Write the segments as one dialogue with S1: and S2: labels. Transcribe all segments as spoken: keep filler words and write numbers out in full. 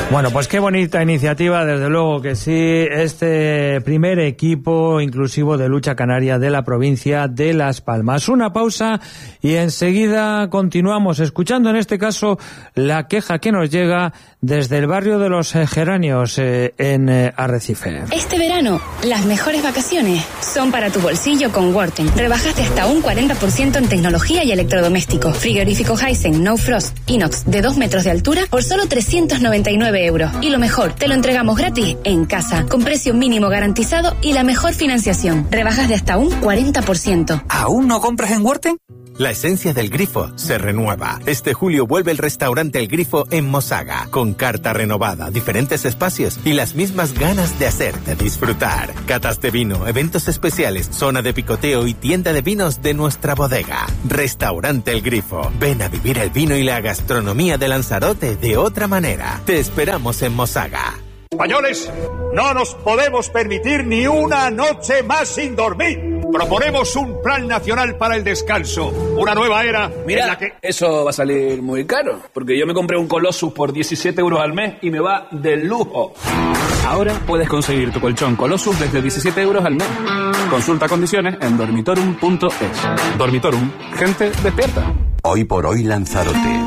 S1: Bueno, pues qué bonita iniciativa, desde luego que sí, este primer equipo inclusivo de lucha canaria de la provincia de Las Palmas. Una pausa y enseguida continuamos escuchando en este caso la queja que nos llega desde el barrio de los Geranios eh, en eh, Arrecife.
S2: Este verano, las mejores vacaciones son para tu bolsillo con Worten. Rebajaste hasta un cuarenta por ciento en tecnología y electrodomésticos. Frigorífico Hisense No Frost Inox de dos metros de altura por solo trescientos noventa y nueve euros. Y lo mejor, te lo entregamos gratis en casa, con precio mínimo garantizado y la mejor financiación. Rebajas de hasta un cuarenta por ciento.
S3: ¿Aún no compras en Worten? La esencia del Grifo se renueva. Este julio vuelve el restaurante El Grifo en Mosaga, con carta renovada, diferentes espacios y las mismas ganas de hacerte disfrutar. Catas de vino, eventos especiales, zona de picoteo y tienda de vinos de nuestra bodega. Restaurante El Grifo. Ven a vivir el vino y la gastronomía de Lanzarote de otra manera. Te esperamos en Mosaga.
S4: Españoles, no nos podemos permitir ni una noche más sin dormir. Proponemos un plan nacional para el descanso, una nueva era.
S5: Mira,
S4: en la que...
S5: eso va a salir muy caro, porque yo me compré un Colossus por diecisiete euros al mes y me va de lujo. Ahora puedes conseguir tu colchón Colossus desde diecisiete euros al mes. Consulta condiciones en dormitorum punto es. Dormitorum, gente despierta.
S6: Hoy por hoy Lanzarote.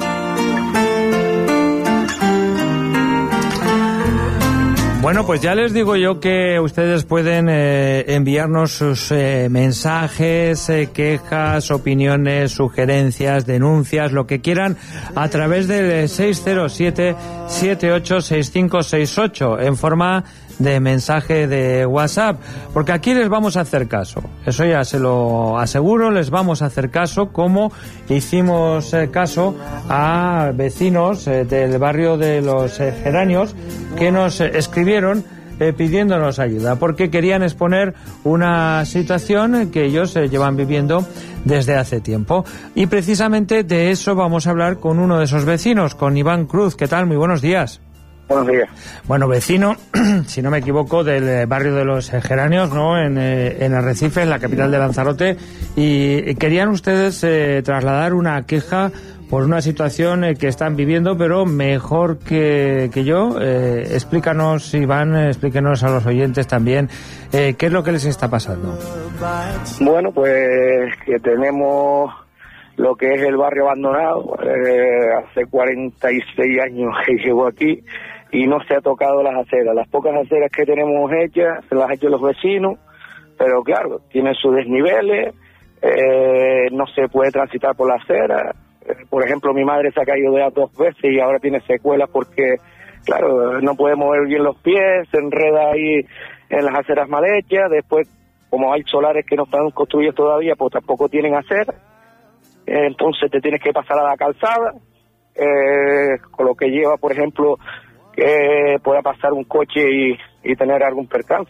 S1: Bueno, pues ya les digo yo que ustedes pueden eh, enviarnos sus eh, mensajes, eh, quejas, opiniones, sugerencias, denuncias, lo que quieran, a través del seis cero siete, siete ocho seis cinco seis ocho en forma de mensaje de WhatsApp, porque aquí les vamos a hacer caso, eso ya se lo aseguro, les vamos a hacer caso, como hicimos eh, caso a vecinos eh, del barrio de los eh, Geranios que nos eh, escribieron eh, pidiéndonos ayuda, porque querían exponer una situación que ellos eh, llevan viviendo desde hace tiempo, y precisamente de eso vamos a hablar con uno de esos vecinos, con Iván Cruz. ¿Qué tal? Muy buenos días.
S7: Buenos días.
S1: Bueno, vecino, si no me equivoco, del barrio de los Geranios, ¿no? En, eh, en Arrecife, en la capital de Lanzarote, y querían ustedes eh, trasladar una queja por una situación eh, que están viviendo, pero mejor que, que yo, eh, explícanos, Iván, explíquenos a los oyentes también, eh, qué es lo que les está pasando.
S7: Bueno, pues que tenemos lo que es el barrio abandonado, eh, hace cuarenta y seis años que llevo aquí, y no se ha tocado las aceras. Las pocas aceras que tenemos hechas, se las han hecho los vecinos, pero claro, tienen sus desniveles, eh, no se puede transitar por la acera. Eh, por ejemplo, mi madre se ha caído de las dos veces y ahora tiene secuelas porque, claro, no puede mover bien los pies, se enreda ahí en las aceras mal hechas. Después, como hay solares que no están construidos todavía, pues tampoco tienen acera. Eh, entonces te tienes que pasar a la calzada, eh, con lo que lleva, por ejemplo, que pueda pasar un coche y, y tener algún percance.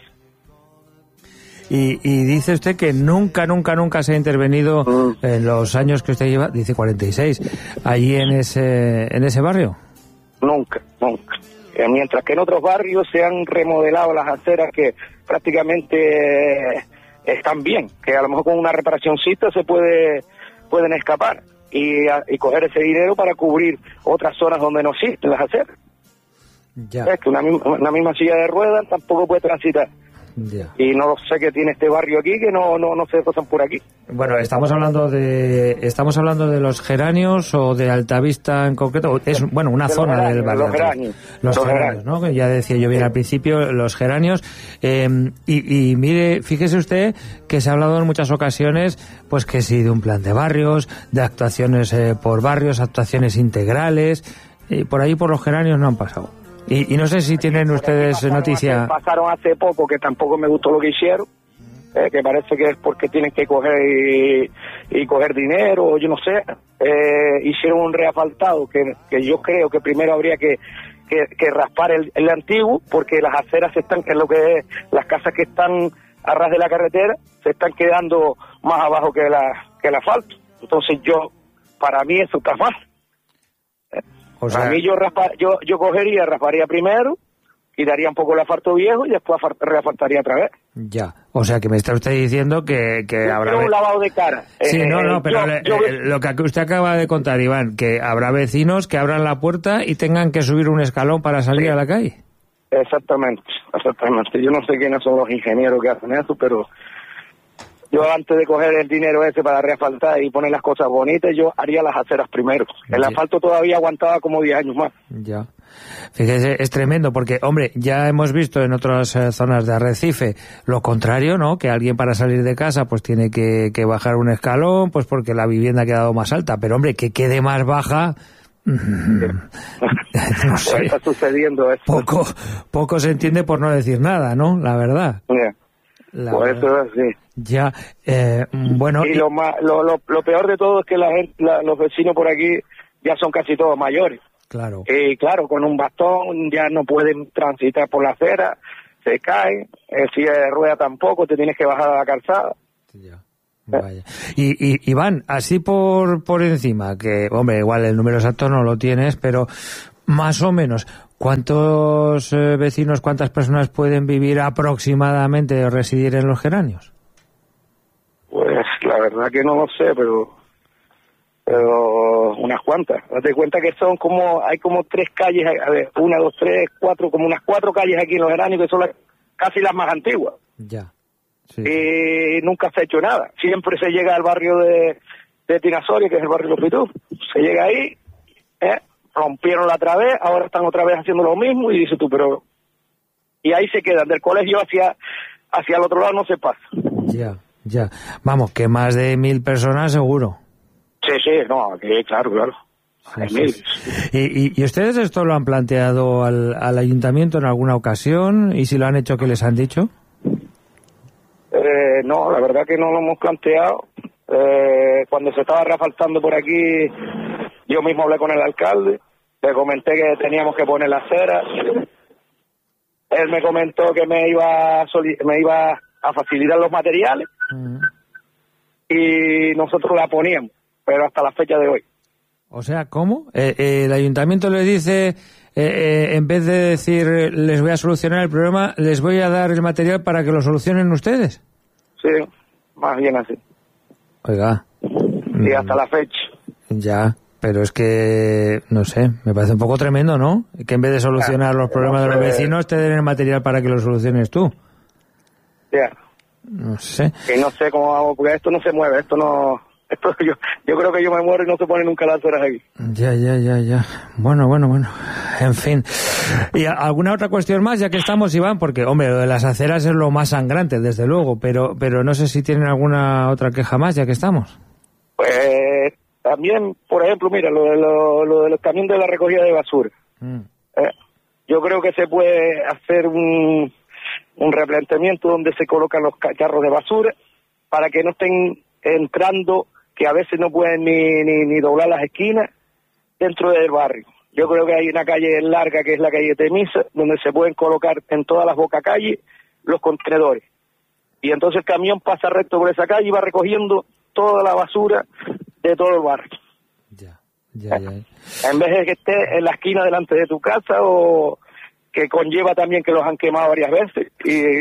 S1: Y, y dice usted que nunca, nunca, nunca se ha intervenido mm. en los años que usted lleva, dice cuarenta y seis, allí en ese en ese barrio.
S7: Nunca, nunca. Eh, mientras que en otros barrios se han remodelado las aceras que prácticamente eh, están bien, que a lo mejor con una reparacioncita se puede pueden escapar y, a, y coger ese dinero para cubrir otras zonas donde no existen las aceras.
S1: Ya.
S7: Es que una, una misma silla de ruedas tampoco puede transitar.
S1: Ya.
S7: Y no lo sé qué tiene este barrio aquí, que no no no se pasan por aquí.
S1: Bueno, estamos hablando de estamos hablando de los Geranios o de Altavista en concreto. Es bueno una
S7: de
S1: zona
S7: geranios,
S1: del barrio.
S7: Los Geranios.
S1: Los, los Geranios, geranios, ¿no? Que ya decía yo bien al principio, los Geranios. Eh, y, y mire, fíjese usted que se ha hablado en muchas ocasiones, pues que sí, de un plan de barrios, de actuaciones eh, por barrios, actuaciones integrales. Y por ahí por los Geranios no han pasado. Y, y no sé si tienen ustedes
S7: pasaron
S1: noticia.
S7: Hace, pasaron hace poco, que tampoco me gustó lo que hicieron, eh, que parece que es porque tienen que coger y, y coger dinero, yo no sé. Eh, hicieron un reasfaltado, que, que yo creo que primero habría que, que, que raspar el, el antiguo, porque las aceras están, que es lo que es, las casas que están a ras de la carretera, se están quedando más abajo que la que el asfalto. Entonces yo, para mí eso está mal. O sea, a mí yo, raspa, yo yo cogería, rasparía primero, quitaría un poco el asfalto viejo y después reasfaltaría otra vez.
S1: Ya, O sea, que me está usted diciendo que, que
S7: yo
S1: habrá...
S7: un lavado de cara.
S1: Sí,
S7: eh,
S1: no, no, pero
S7: yo,
S1: le,
S7: yo...
S1: eh, lo que usted acaba de contar, Iván, que habrá vecinos que abran la puerta y tengan que subir un escalón para salir
S7: sí.
S1: a la calle.
S7: Exactamente, exactamente. Yo no sé quiénes son los ingenieros que hacen eso, pero yo antes de coger el dinero ese para reasfaltar y poner las cosas bonitas, yo haría las aceras primero. El
S1: Sí.
S7: asfalto todavía aguantaba como diez años más.
S1: Ya. Fíjese, es tremendo porque, hombre, ya hemos visto en otras eh, zonas de Arrecife lo contrario, ¿no? Que alguien para salir de casa pues tiene que, que bajar un escalón, pues porque la vivienda ha quedado más alta. Pero, hombre, que quede más baja... no sé.
S7: Pues está sucediendo eso.
S1: Poco, poco se entiende por no decir nada, ¿no? La verdad.
S7: Yeah.
S1: La
S7: Por
S1: verdad.
S7: eso es así.
S1: Ya, eh, bueno...
S7: Y lo, más, lo, lo, lo peor de todo es que la gente, la, los vecinos por aquí ya son casi todos mayores.
S1: Claro.
S7: Y claro, con un bastón ya no pueden transitar por la acera, se caen, el silla de rueda tampoco, te tienes que bajar a la calzada.
S1: Ya. Vaya. Y, y Iván, así por, por encima, que, hombre, igual el número exacto no lo tienes, pero más o menos, ¿cuántos eh, vecinos, cuántas personas pueden vivir aproximadamente o residir en Los Geranios?
S7: Pues la verdad que no lo sé, pero pero unas cuantas. Date cuenta que son como, hay como tres calles, a ver, una, dos, tres, cuatro, como unas cuatro calles aquí en Los Geranios que son las, casi las más antiguas.
S1: Ya. Sí.
S7: Y nunca se ha hecho nada. Siempre se llega al barrio de, de Tinasoria, que es el barrio de Los Pitú. Se llega ahí, ¿eh? Rompieron la otra vez, ahora están otra vez haciendo lo mismo y dices tú, pero... Y ahí se quedan, del colegio hacia, hacia el otro lado no se pasa.
S1: Ya, ya. Vamos, que más de mil personas seguro.
S7: Sí, sí, no, que claro, claro.
S1: Sí,
S7: Hay
S1: sí,
S7: mil.
S1: sí. ¿Y, y, ¿Y ustedes esto lo han planteado al, al ayuntamiento en alguna ocasión? ¿Y si lo han hecho, qué les han dicho?
S7: Eh, no, la verdad que no lo hemos planteado. Eh, cuando se estaba reasfaltando por aquí, yo mismo hablé con el alcalde, le comenté que teníamos que poner la acera. Él me comentó que me iba a, soli- me iba a facilitar los materiales
S1: Mm.
S7: y nosotros la poníamos, pero hasta la fecha de hoy.
S1: O sea, ¿cómo? Eh, eh, el ayuntamiento le dice, eh, eh, en vez de decir les voy a solucionar el problema, les voy a dar el material para que lo solucionen ustedes.
S7: Sí, más bien así.
S1: Oiga.
S7: Y hasta la fecha.
S1: Ya, pero es que, no sé, me parece un poco tremendo, ¿no? Que en vez de solucionar los problemas de los vecinos, te den el material para que lo soluciones tú.
S7: Ya.
S1: No sé.
S7: Que no sé cómo hago, porque esto no se mueve, esto no... Esto yo, yo creo que yo me muero y no se pone nunca las aceras aquí.
S1: Ya, ya, ya, ya. Bueno, bueno, bueno. En fin. ¿Y a- alguna otra cuestión más, ya que estamos, Iván? Porque, hombre, lo de las aceras es lo más sangrante, desde luego, pero pero no sé si tienen alguna otra queja más, ya que estamos.
S7: Pues también, por ejemplo, mira, lo de, lo, lo de los camiones de la recogida de basura.
S1: Mm.
S7: Eh, yo creo que se puede hacer un, un replanteamiento donde se colocan los carros de basura para que no estén entrando, que a veces no pueden ni, ni, ni doblar las esquinas dentro del barrio. Yo creo que hay una calle larga que es la calle Temisa, donde se pueden colocar en todas las bocacalles los contenedores. Y entonces el camión pasa recto por esa calle y va recogiendo toda la basura de todo el barrio.
S1: Ya, ya, ya.
S7: En vez de que esté en la esquina delante de tu casa, o que conlleva también que los han quemado varias veces.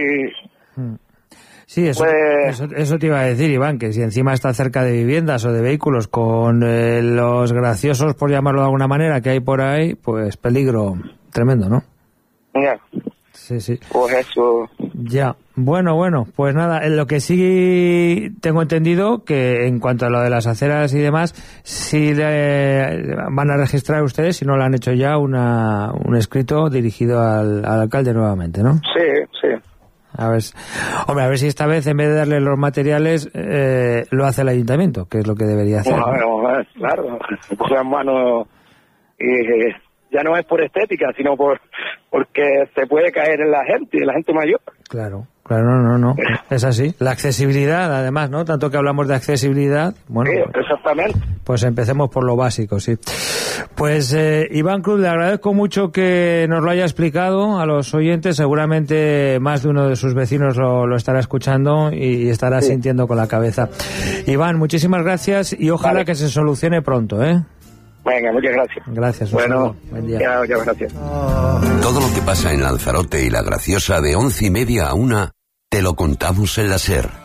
S7: Y
S1: Mm. Sí, eso,
S7: Pues-
S1: eso, eso te iba a decir, Iván, que si encima está cerca de viviendas o de vehículos con eh, los graciosos, por llamarlo de alguna manera, que hay por ahí, pues peligro tremendo, ¿no?
S7: ya,
S1: Sí, sí.
S7: pues eso.
S1: Ya, bueno, bueno, pues nada, en lo que sí tengo entendido, que en cuanto a lo de las aceras y demás, sí le van a registrar ustedes, si no lo han hecho ya, una, un escrito dirigido al, al alcalde nuevamente, ¿no?
S7: Sí, sí.
S1: A ver, si- hombre, a ver si esta vez, en vez de darle los materiales, eh, lo hace el ayuntamiento, que es lo que debería hacer.
S7: Bueno, a ver, vamos a ver, claro, cojan mano y eh, ya no es por estética, sino por porque se puede caer en la gente, en la gente mayor.
S1: Claro, claro, no, no, no, es así. La accesibilidad, además, ¿no? Tanto que hablamos de accesibilidad, bueno,
S7: Sí, exactamente.
S1: pues empecemos por lo básico, sí. Pues eh, Iván Cruz, le agradezco mucho que nos lo haya explicado a los oyentes. Seguramente más de uno de sus vecinos lo, lo estará escuchando y, y estará
S7: Sí.
S1: sintiendo con la cabeza. Iván, muchísimas gracias y ojalá
S7: Vale.
S1: que se solucione pronto, ¿eh?
S7: Venga, muchas gracias.
S1: Gracias. un
S7: Bueno,
S1: saludo. Buen día.
S7: ya, ya, gracias.
S6: Todo lo que pasa en Lanzarote y La Graciosa de once y media a una Te lo contamos en la SER.